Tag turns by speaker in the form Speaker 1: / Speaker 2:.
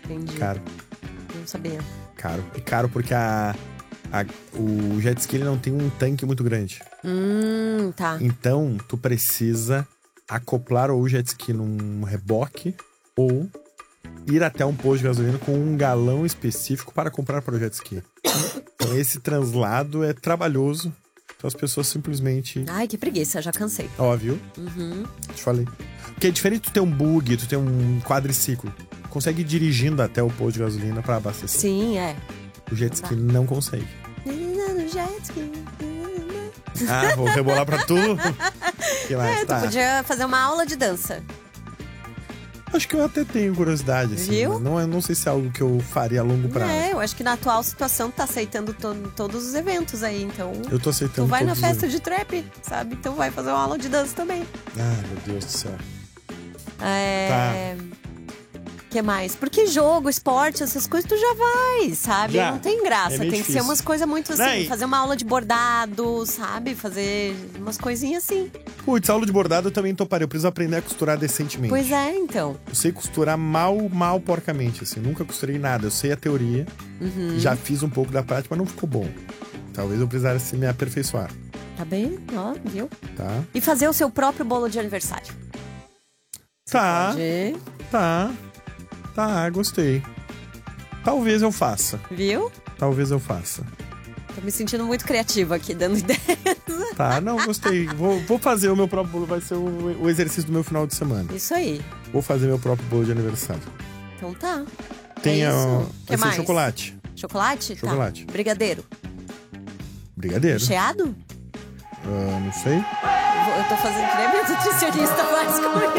Speaker 1: Entendi.
Speaker 2: Caro.
Speaker 1: Não sabia.
Speaker 2: Caro. E caro porque o jet ski ele não tem um tanque muito grande.
Speaker 1: Tá.
Speaker 2: Então, tu precisa acoplar ou o jet ski num reboque ou ir até um posto de gasolina com um galão específico para comprar para o jet ski. Então, esse translado é trabalhoso. Então, as pessoas simplesmente...
Speaker 1: Ai, que preguiça, já cansei.
Speaker 2: Ó, viu? Te falei. Porque é diferente tu ter um bug, tu ter um quadriciclo. Consegue ir dirigindo até o posto de gasolina para abastecer.
Speaker 1: Sim, é.
Speaker 2: O jet ski não consegue.
Speaker 1: No jet ski.
Speaker 2: Ah, vou rebolar pra tu. Que mais?
Speaker 1: Tu podia fazer uma aula de dança.
Speaker 2: Acho que eu até tenho curiosidade, assim.
Speaker 1: Viu?
Speaker 2: Mas não sei se é algo que eu faria a longo prazo.
Speaker 1: Eu acho que na atual situação tu tá aceitando todos os eventos aí, então...
Speaker 2: Eu tô aceitando
Speaker 1: Tu vai na
Speaker 2: todos os
Speaker 1: festa de trap, sabe? Então vai fazer uma aula de dança também.
Speaker 2: Ah, meu Deus do céu.
Speaker 1: Que mais? Porque jogo, esporte, essas coisas tu já vai, sabe?
Speaker 2: Já.
Speaker 1: Não tem graça.
Speaker 2: É meio
Speaker 1: Tem que ser
Speaker 2: difícil.
Speaker 1: umas coisas muito assim.
Speaker 2: Não,
Speaker 1: Fazer uma aula de bordado, sabe? Fazer umas coisinhas assim.
Speaker 2: Putz, aula de bordado eu também toparia. Eu preciso aprender a costurar decentemente.
Speaker 1: Pois é, então.
Speaker 2: Eu sei costurar mal porcamente, assim. Nunca costurei nada. Eu sei a teoria. Já fiz um pouco da prática, mas não ficou bom. Talvez eu precisasse me aperfeiçoar.
Speaker 1: Tá bem? Ó, viu?
Speaker 2: Tá?
Speaker 1: E fazer o seu próprio bolo de aniversário.
Speaker 2: Tá.
Speaker 1: Pode...
Speaker 2: Tá, gostei. Talvez eu faça.
Speaker 1: Viu?
Speaker 2: Talvez eu faça.
Speaker 1: Tô me sentindo muito criativa aqui, dando ideias.
Speaker 2: Tá, não, gostei. Vou fazer o meu próprio bolo. Vai ser o exercício do meu final de semana.
Speaker 1: Isso aí.
Speaker 2: Vou fazer meu próprio bolo de aniversário.
Speaker 1: Então tá.
Speaker 2: Tem
Speaker 1: isso.
Speaker 2: vai
Speaker 1: Que
Speaker 2: ser
Speaker 1: mais?
Speaker 2: chocolate.
Speaker 1: Chocolate?
Speaker 2: Chocolate.
Speaker 1: Tá. Brigadeiro.
Speaker 2: Brigadeiro.
Speaker 1: Recheado?
Speaker 2: Não sei.
Speaker 1: Eu tô fazendo que nem a minha nutricionista faz comigo.